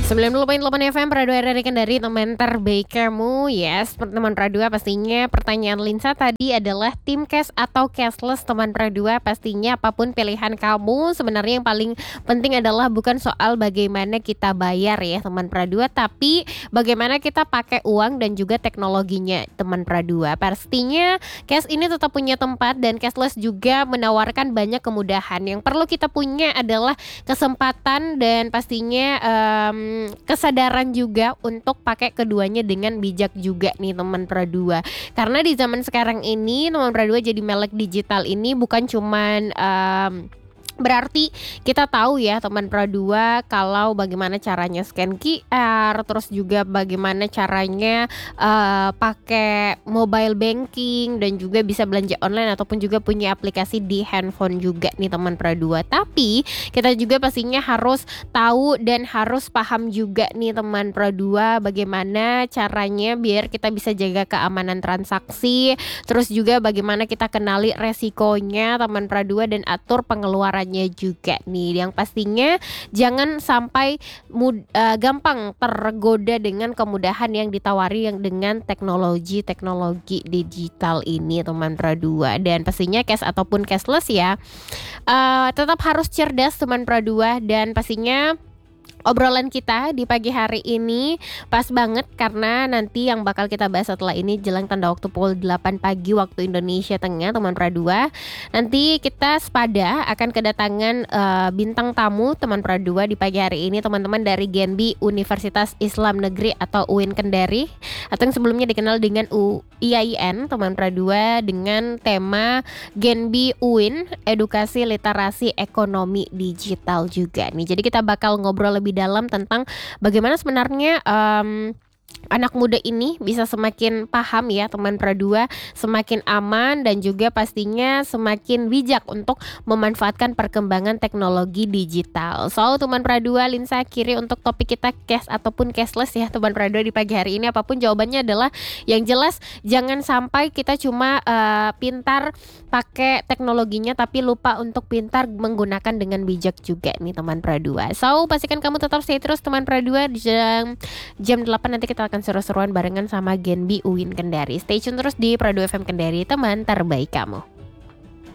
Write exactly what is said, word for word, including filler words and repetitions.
sembilan puluh koma delapan F M Pradua R R I Kendari, teman terbaik kamu. Yes, teman Pradua, pastinya pertanyaan Linsa tadi adalah tim cash atau cashless. Teman Pradua, pastinya apapun pilihan kamu, sebenarnya yang paling penting adalah bukan soal bagaimana kita bayar ya teman Pradua, tapi bagaimana kita pakai uang dan juga teknologinya teman Pradua. Pastinya cash ini tetap punya tempat dan cashless juga menawarkan banyak kemudahan. Yang perlu kita punya adalah kesempatan dan pastinya um, kesadaran juga untuk pakai keduanya dengan bijak juga nih teman Pradua. Karena di zaman sekarang ini teman Pradua, jadi melek digital ini bukan cuman um, berarti kita tahu ya teman Pradua kalau bagaimana caranya scan Q R, terus juga bagaimana caranya uh, pakai mobile banking dan juga bisa belanja online ataupun juga punya aplikasi di handphone juga nih teman Pradua. Tapi kita juga pastinya harus tahu dan harus paham juga nih teman Pradua bagaimana caranya biar kita bisa jaga keamanan transaksi, terus juga bagaimana kita kenali resikonya teman Pradua dan atur pengeluaran juga nih, yang pastinya jangan sampai mud, uh, gampang tergoda dengan kemudahan yang ditawari yang dengan teknologi-teknologi digital ini teman Pradua. Dan pastinya cash ataupun cashless ya uh, tetap harus cerdas teman Pradua. Dan pastinya obrolan kita di pagi hari ini pas banget karena nanti yang bakal kita bahas setelah ini jelang tanda waktu pukul delapan pagi waktu Indonesia Tengah teman Pradua. Nanti kita sepada akan kedatangan uh, bintang tamu teman Pradua di pagi hari ini, teman-teman dari Genbi Universitas Islam Negeri atau U I N Kendari, atau yang sebelumnya dikenal dengan U I A I N teman Pradua, dengan tema Genbi U I N Edukasi Literasi Ekonomi Digital juga nih. Jadi kita bakal ngobrol lebih dalam tentang bagaimana sebenarnya um, anak muda ini bisa semakin paham ya teman Pradua, semakin aman dan juga pastinya semakin bijak untuk memanfaatkan perkembangan teknologi digital. So teman Pradua, Linsa akhiri untuk topik kita cash ataupun cashless ya teman Pradua di pagi hari ini. Apapun jawabannya adalah yang jelas jangan sampai kita cuma uh, pintar pakai teknologinya tapi lupa untuk pintar menggunakan dengan bijak juga nih teman Pradua. So pastikan kamu tetap stay terus teman Pradua, di jam, jam delapan nanti kita akan seru-seruan barengan sama Genbi U I N Kendari. Stay tune terus di Pradua F M Kendari, teman terbaik kamu.